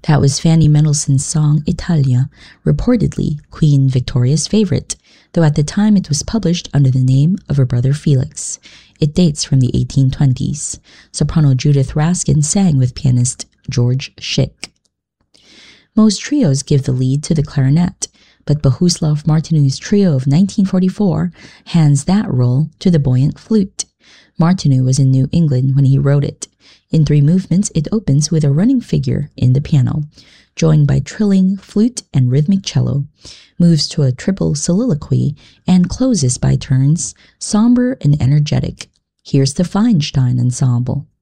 That was Fanny Mendelssohn's song Italia, reportedly Queen Victoria's favorite, though at the time it was published under the name of her brother Felix. It dates from the 1820s. Soprano Judith Raskin sang with pianist George Schick. Most trios give the lead to the clarinet, but Bohuslav Martinu's trio of 1944 hands that role to the buoyant flute. Martinu was in New England when he wrote it. In 3 movements, it opens with a running figure in the piano, joined by trilling flute and rhythmic cello, moves to a triple soliloquy, and closes by turns somber and energetic. Here's the Feinstein Ensemble.